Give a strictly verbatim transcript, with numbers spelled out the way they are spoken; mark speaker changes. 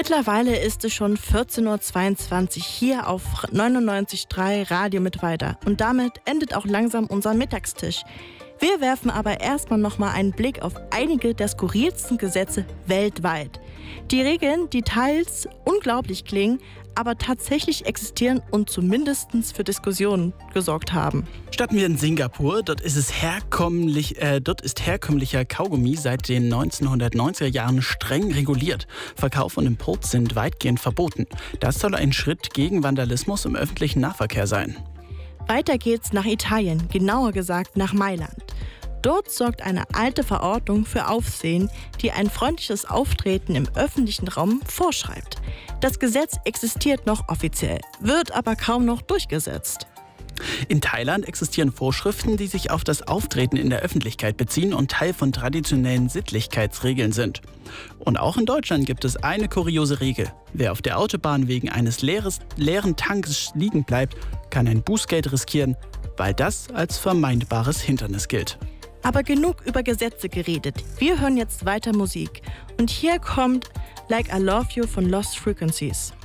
Speaker 1: Mittlerweile ist es schon vierzehn Uhr zweiundzwanzig hier auf neunundneunzig Komma drei Radio Mittweida und damit endet auch langsam unser Mittagstisch. Wir werfen aber erstmal nochmal einen Blick auf einige der skurrilsten Gesetze weltweit. Die Regeln, die teils unglaublich klingen, aber tatsächlich existieren und zumindest für Diskussionen gesorgt haben.
Speaker 2: Starten wir in Singapur. Dort ist es herkömmlich, äh, dort ist herkömmlicher Kaugummi seit den neunzehnhundertneunziger Jahren streng reguliert. Verkauf und Import sind weitgehend verboten. Das soll ein Schritt gegen Vandalismus im öffentlichen Nahverkehr sein.
Speaker 1: Weiter geht's nach Italien, genauer gesagt nach Mailand. Dort sorgt eine alte Verordnung für Aufsehen, die ein freundliches Auftreten im öffentlichen Raum vorschreibt. Das Gesetz existiert noch offiziell, wird aber kaum noch durchgesetzt.
Speaker 2: In Thailand existieren Vorschriften, die sich auf das Auftreten in der Öffentlichkeit beziehen und Teil von traditionellen Sittlichkeitsregeln sind. Und auch in Deutschland gibt es eine kuriose Regel. Wer auf der Autobahn wegen eines leeres, leeren Tanks liegen bleibt, kann ein Bußgeld riskieren, weil das als vermeidbares Hindernis gilt.
Speaker 1: Aber genug über Gesetze geredet. Wir hören jetzt weiter Musik. Und hier kommt Like I Love You von Lost Frequencies.